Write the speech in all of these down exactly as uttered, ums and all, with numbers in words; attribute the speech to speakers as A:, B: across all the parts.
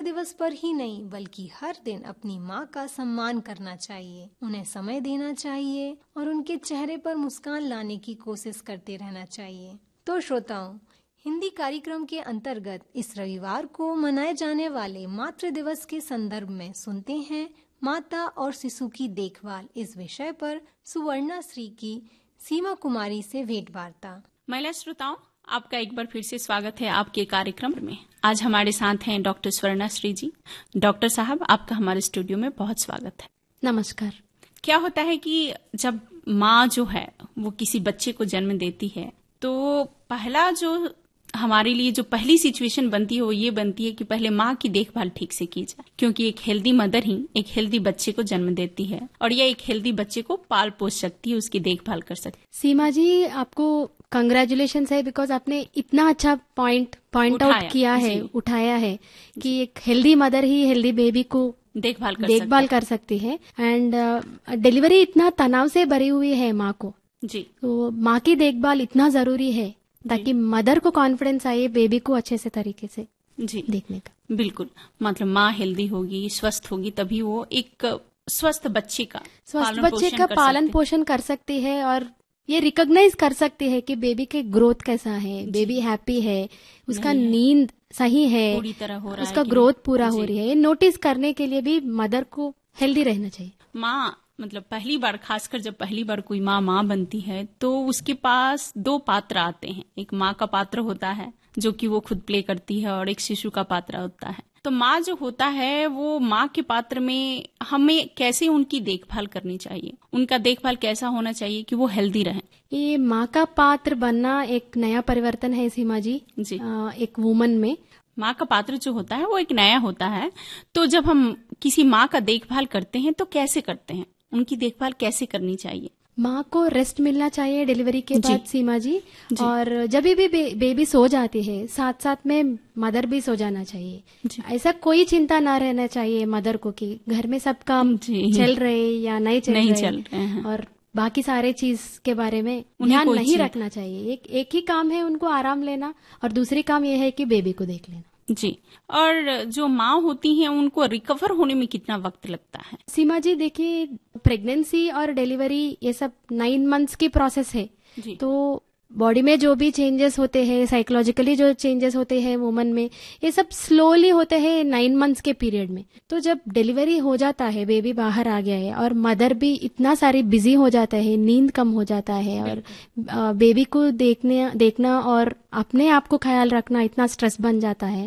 A: दिवस पर ही नहीं बल्कि हर दिन अपनी माँ का सम्मान करना चाहिए, उन्हें समय देना चाहिए और उनके चेहरे पर मुस्कान लाने की कोशिश करते रहना चाहिए। तो श्रोताओं, हिंदी कार्यक्रम के अंतर्गत इस रविवार को मनाए जाने वाले मातृ दिवस के संदर्भ में सुनते हैं माता और शिशु की देखभाल इस विषय पर सुवर्णा श्री की सीमा कुमारी से भेंट वार्ता।
B: महिला श्रोताओं, आपका एक बार फिर से स्वागत है आपके कार्यक्रम में। आज हमारे साथ हैं डॉक्टर स्वर्णा श्री जी। डॉक्टर साहब, आपका हमारे स्टूडियो में बहुत स्वागत है।
C: नमस्कार।
B: क्या होता है कि जब माँ जो है वो किसी बच्चे को जन्म देती है तो पहला जो हमारे लिए जो पहली सिचुएशन बनती है वो ये बनती है कि पहले माँ की देखभाल ठीक से की जाए, क्योंकि एक हेल्दी मदर ही एक हेल्दी बच्चे को जन्म देती है और यह एक हेल्दी बच्चे को पाल पोस सकती है, उसकी देखभाल कर सकती है।
C: सीमा जी, आपको कंग्रेचुलेशन है, बिकॉज आपने इतना अच्छा पॉइंट पॉइंट आउट किया है, उठाया है कि एक हेल्दी मदर ही हेल्दी बेबी को
B: देखभाल कर
C: देखभाल कर सकती है। एंड डिलीवरी इतना तनाव से भरी हुई है माँ को
B: जी,
C: तो माँ की देखभाल इतना जरूरी है ताकि मदर को कॉन्फिडेंस आए बेबी को अच्छे से तरीके से
B: जी
C: देखने का।
B: बिल्कुल, मतलब माँ हेल्दी होगी, स्वस्थ होगी, तभी वो एक स्वस्थ बच्चे का
C: स्वस्थ बच्चे का पालन पोषण कर सकती है और ये रिकॉग्नाइज कर सकती है कि बेबी के ग्रोथ कैसा है, बेबी हैप्पी है, उसका नींद सही है,
B: पूरी तरह हो रहा
C: उसका
B: है,
C: ग्रोथ पूरा हो रही है। ये नोटिस करने के लिए भी मदर को हेल्दी रहना चाहिए।
B: माँ मतलब पहली बार, खासकर जब पहली बार कोई माँ माँ बनती है तो उसके पास दो पात्र आते हैं। एक माँ का पात्र होता है जो कि वो खुद प्ले करती है और एक शिशु का पात्र होता है। तो माँ जो होता है वो माँ के पात्र में हमें कैसे उनकी देखभाल करनी चाहिए, उनका देखभाल कैसा होना चाहिए कि वो हेल्दी रहे।
C: ये माँ का पात्र बनना एक नया परिवर्तन है सीमा जी,
B: जी।
C: आ, एक वुमन में
B: माँ का पात्र जो होता है वो एक नया होता है। तो जब हम किसी माँ का देखभाल करते हैं तो कैसे करते हैं, उनकी देखभाल कैसे करनी चाहिए?
C: माँ को रेस्ट मिलना चाहिए डिलीवरी के बाद सीमा जी, जी। और जब भी बे, बेबी सो जाती है साथ साथ में मदर भी सो जाना चाहिए। ऐसा कोई चिंता ना रहना चाहिए मदर को कि घर में सब काम चल रहे या नहीं चल
B: नहीं
C: रहे
B: चल रहे हैं
C: और बाकी सारे चीज के बारे में ध्यान नहीं रखना चाहिए। एक एक ही काम है उनको आराम लेना और दूसरी काम यह है कि बेबी को देख लेना।
B: जी। और जो माँ होती हैं उनको रिकवर होने में कितना वक्त लगता है?
C: सीमा जी देखिए, प्रेगनेंसी और डिलीवरी ये सब नाइन मंथ्स की प्रोसेस है जी। तो बॉडी में जो भी चेंजेस होते हैं, साइकोलॉजिकली जो चेंजेस होते हैं वुमन में, ये सब स्लोली होते हैं नाइन मंथ्स के पीरियड में। तो जब डिलीवरी हो जाता है, बेबी बाहर आ गया है और मदर भी इतना सारी बिजी हो जाता है, नींद कम हो जाता है और बेबी को देखने देखना और अपने आप को ख्याल रखना इतना स्ट्रेस बन जाता है।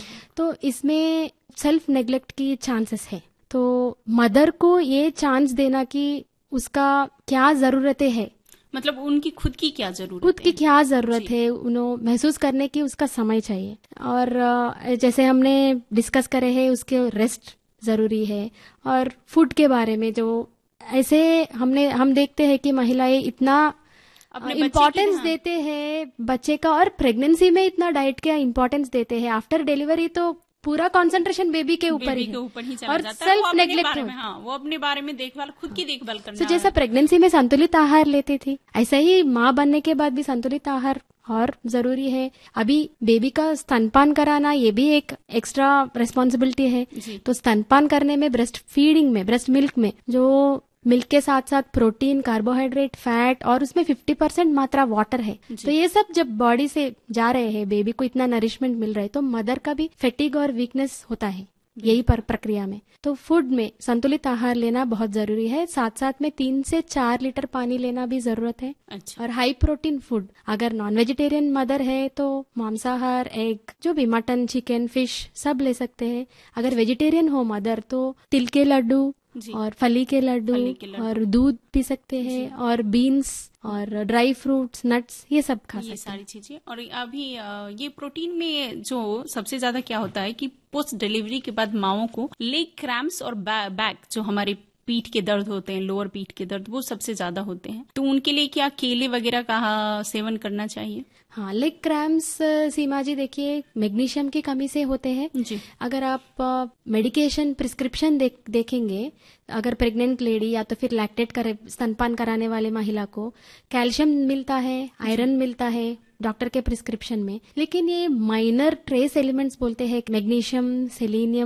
C: तो इसमें सेल्फ नेग्लेक्ट की चांसेस है। तो मदर को ये चांस देना कि उसका क्या जरूरतें है,
B: मतलब उनकी खुद की क्या जरूरत
C: खुद की क्या जरूरत है, उन्हें महसूस करने की उसका समय चाहिए। और जैसे हमने डिस्कस करे हैं उसके रेस्ट जरूरी है। और फूड के बारे में जो ऐसे हमने हम देखते हैं कि महिलाएं इतना इम्पोर्टेंस देते हैं बच्चे का और प्रेगनेंसी में इतना डाइट का इम्पोर्टेंस देते हैं। आफ्टर डिलीवरी तो पूरा कंसंट्रेशन बेबी के ऊपर ही
B: के ऊपर ही चला
C: और
B: जाता है।
C: सेल्फ नेग्लेक्ट
B: में, हाँ, वो अपने बारे में देखभाल खुद की देखभाल करना।
C: तो जैसा प्रेगनेंसी में संतुलित आहार लेती थी, ऐसा ही माँ बनने के बाद भी संतुलित आहार और जरूरी है। अभी बेबी का स्तनपान कराना ये भी एक एक्स्ट्रा रिस्पॉन्सिबिलिटी है। तो स्तनपान करने में, ब्रेस्ट फीडिंग में, ब्रेस्ट मिल्क में जो मिल्क के साथ साथ प्रोटीन, कार्बोहाइड्रेट, फैट और उसमें फिफ्टी परसेंट मात्रा वाटर है। तो ये सब जब बॉडी से जा रहे हैं, बेबी को इतना नरिशमेंट मिल रहा है, तो मदर का भी फैटिग और वीकनेस होता है यही पर प्रक्रिया में। तो फूड में संतुलित आहार लेना बहुत जरूरी है। साथ साथ में तीन से चार लीटर पानी लेना भी जरूरत है।
B: अच्छा।
C: और हाई प्रोटीन फूड, अगर नॉन वेजिटेरियन मदर है तो मांसाहार, एग, जो भी मटन, चिकन, फिश सब ले सकते हैं। अगर वेजिटेरियन हो मदर तो तिल के लड्डू और फली के लड्डू और दूध पी सकते हैं और बीन्स और ड्राई फ्रूट्स, नट्स, ये सब खा सकते हैं।
B: ये सारी चीजें। और अभी ये प्रोटीन में जो सबसे ज्यादा क्या होता है कि पोस्ट डिलीवरी के बाद माओं को लेग क्रैम्प्स और बैक, जो हमारे पीठ के दर्द होते हैं, लोअर पीठ के दर्द, वो सबसे ज्यादा होते हैं। तो उनके लिए क्या केले वगैरह का सेवन करना चाहिए?
C: हाँ, लेग क्रैम्प्स सीमा जी देखिए मैग्नीशियम की कमी से होते हैं जी। अगर आप मेडिकेशन प्रिस्क्रिप्शन देख, देखेंगे अगर प्रेग्नेंट लेडी या तो फिर लैक्टेट करे स्तनपान कराने वाले महिला को कैल्शियम मिलता है, आयरन मिलता है डॉक्टर के प्रिस्क्रिप्शन में, लेकिन ये माइनर ट्रेस एलिमेंट्स बोलते हैं मैग्नीशियम, सेलेनियम